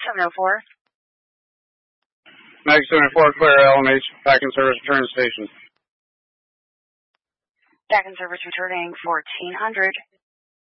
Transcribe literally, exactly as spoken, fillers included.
seven oh four. Mag seven oh four, clear L M H, back in service, return to station. Back in service returning fourteen hundred.